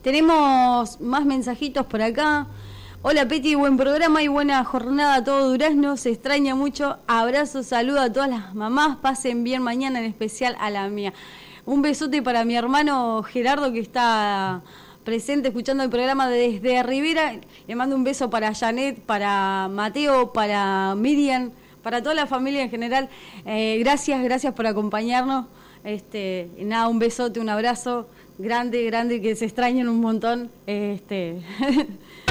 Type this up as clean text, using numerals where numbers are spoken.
Tenemos más mensajitos por acá. Hola Peti, buen programa y buena jornada a todo Durazno, se extraña mucho, abrazo, saludo a todas las mamás, pasen bien mañana, en especial a la mía. Un besote para mi hermano Gerardo que está presente escuchando el programa desde Rivera, le mando un beso para Janet, para Mateo, para Miriam, para toda la familia en general, gracias por acompañarnos, nada, un besote, un abrazo grande, que se extrañen un montón,